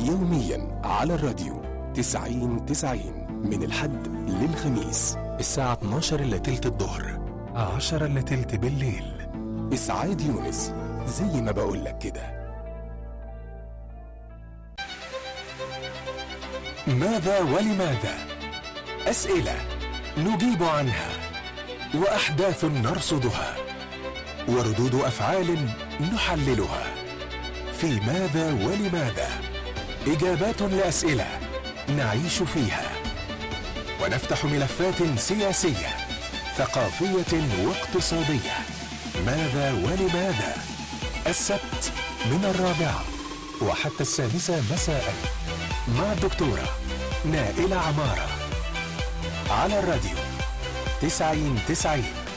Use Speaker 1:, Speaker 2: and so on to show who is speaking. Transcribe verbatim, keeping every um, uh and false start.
Speaker 1: يوميا على الراديو تسعين تسعين من الحد للخميس الساعة اتناشر إلا تلت الظهر، عشرة إلا تلت بالليل. إسعاد يونس، زي ما بقولك كده. ماذا ولماذا؟ أسئلة نجيب عنها، وأحداث نرصدها، وردود أفعال نحللها. في ماذا ولماذا؟ إجابات لأسئلة نعيش فيها، ونفتح ملفات سياسية ثقافية واقتصادية. ماذا ولماذا؟ السبت من الرابعة وحتى السادسة مساء مع الدكتورة نائلة عمارة على الراديو تسعين تسعين.